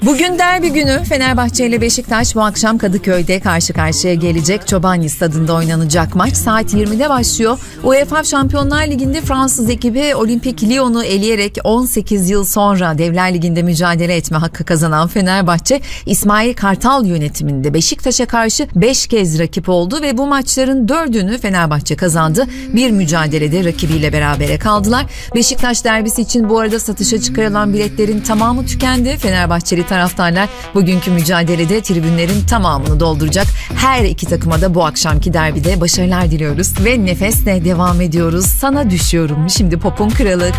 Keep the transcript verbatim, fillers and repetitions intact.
Bugün derbi günü. Fenerbahçe ile Beşiktaş bu akşam Kadıköy'de karşı karşıya gelecek. Çobanli Stadı'nda oynanacak maç saat yirmide başlıyor. UEFA Şampiyonlar Ligi'nde Fransız ekibi Olympique Lyon'u eleyerek on sekiz yıl sonra Devler Ligi'nde mücadele etme hakkı kazanan Fenerbahçe, İsmail Kartal yönetiminde Beşiktaş'a karşı beş kez rakip oldu ve bu maçların dördünü Fenerbahçe kazandı. Bir mücadelede rakibiyle berabere kaldılar. Beşiktaş derbisi için bu arada satışa çıkarılan biletlerin tamamı tükendi. Fenerbahçeli taraftarlar bugünkü mücadelede tribünlerin tamamını dolduracak. Her iki takıma da bu akşamki derbide başarılar diliyoruz ve nefesle devam ediyoruz. Sana düşüyorum. Şimdi popun kralı